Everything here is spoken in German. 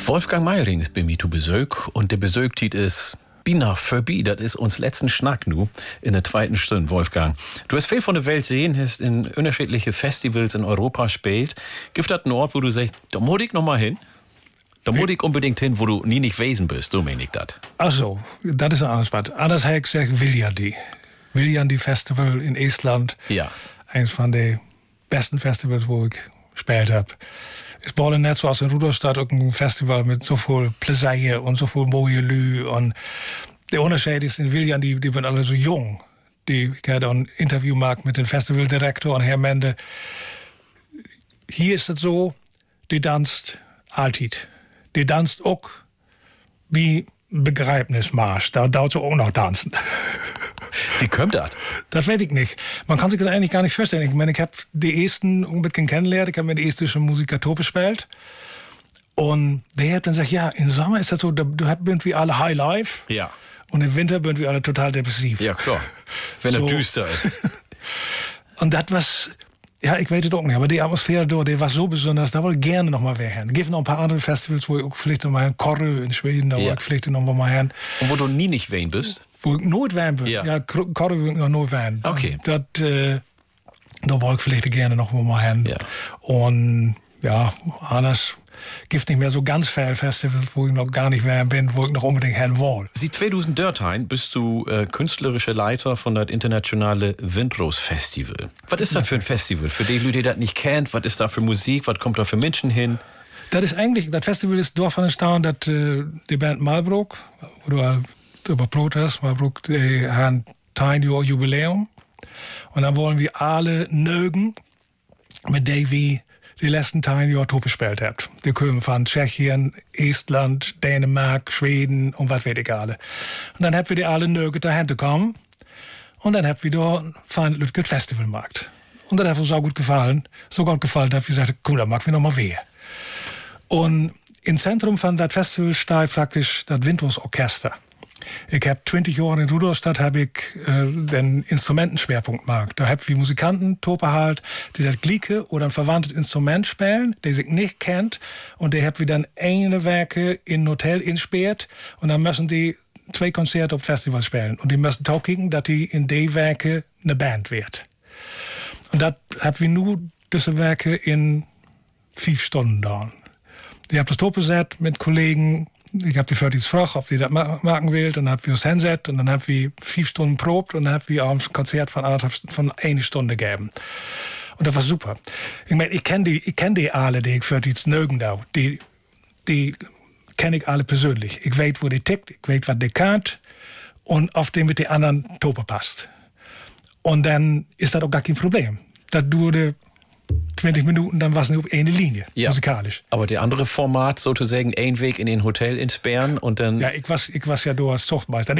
Wolfgang Meiring ist bei mir zu Besuch und der Besuchtit ist Bina Furby, das ist uns letzten Schnack nu in der zweiten Stunde, Wolfgang. Du hast viel von der Welt sehen, hast in unterschiedliche Festivals in Europa gespielt. Gibt das einen Ort, wo du sagst, da muss ich noch mal hin? Da muss ich unbedingt hin, wo du nie nicht gewesen bist, so meine ich das. Ach so, das ist anders was. Anders hätte ich gesagt, Viljandi. Viljandi Festival in Estland. Ja. Eins von den besten Festivals, wo ich gespielt habe. Es war net zoals in Rudolstadt ook een festival met zoveel plezier en zoveel mooie lui. En de onderscheid is in Viljandi, die zijn alle zo jong. Ik heb dan een interview gemaakt met een festivaldirector en Herr Mende. Hier is het zo, die danst altijd. Die danst ook wie Begräbnismarsch. Da dauert ze ook nog dansen. Wie kommt das? Das weiß ich nicht. Man kann sich das eigentlich gar nicht vorstellen. Ich meine, ich habe die ersten ein bisschen kennengelernt. Ich habe mit den estischen Musikatoren gespielt. Und der hat dann gesagt, ja, im Sommer ist das so, du bist wie alle High Life. Ja. Und im Winter sind wir alle total depressiv. Ja, klar. Wenn so. es düster ist. Und das was, ja, ich weiß es auch nicht, aber die Atmosphäre dort, die war so besonders, da wollte ich gerne noch mal hin. Es gibt noch ein paar andere Festivals, wo ich auch vielleicht noch mal hin, Korre in Schweden, da wollte ich vielleicht noch mal hin. Und wo du nie nicht wen bist? Wo ich nooit wijn ben. Ja, Korre wil ik nog nooit wijn. Okay. Da wollte ich vielleicht gerne noch mal hin. Ja. Und ja, anders gibt nicht mehr so ganz viele Festivals, wo ich noch gar nicht mehr bin, wo ich noch unbedingt hin will. Seit 2013 bist du künstlerischer Leiter von das internationale Windrose Festival. Was ist das für ein Festival? Für die Leute, die das nicht kennt, was ist da für Musik, was kommt da für Menschen hin? Das ist eigentlich, das Festival ist davon entstanden, dass die Band Malbrook, oder über Protest, Malbrook, die haben 10 Jahre Jubiläum. Und dann wollen wir alle mögen, mit denen wir die letzten 10 Jahre top gespielt haben. Die kommen von Tschechien, Estland, Dänemark, Schweden und was weiß ich alle. Und dann haben wir die alle mögen dahin zu kommen. Und dann haben wir da ein Lütget Festival gemacht. Und das hat uns auch gut gefallen. So gut gefallen, dass wir gesagt, komm, da machen wir noch mal wieder. Und im Zentrum von das Festival steht praktisch das Windrose Orchester. Ich habe 20 Jahre in Rudolstadt den Instrumentenschwerpunkt gemacht. Da habe ich Musikanten halt, die das gleiche oder ein verwandtes Instrument spielen, die sich nicht kennt. Und die habe dann eine Werke in ein Hotel insperrt. Und dann müssen die 2 Konzerte auf Festivals spielen. Und die müssen auch gucken, dass die in die Werke eine Band wird. Und das habe ich nur diese Werke in 5 Stunden da. Ich habe das Topbeset mit Kollegen. Ich habe die für die gefragt, ob die das machen will. Dann haben wir uns hingesetzt und dann haben wir 5 Stunden probt und dann haben wir auch ein Konzert von 1 Stunde gegeben. Und das war super. Ich meine, ich kenne die alle, die ich für die mögen da. Die kenne ich alle persönlich. Ich weiß, wo die tickt, ich weiß, was die kann und auf den mit den anderen Tope passt. Und dann ist das auch gar kein Problem. Das dauerte 20 Minuten, dann war es nur eine Linie, musikalisch. Aber der andere Format, sozusagen, ein Weg in den Hotel insperren und dann... Ja, ich was ja da als Zuchtmeister.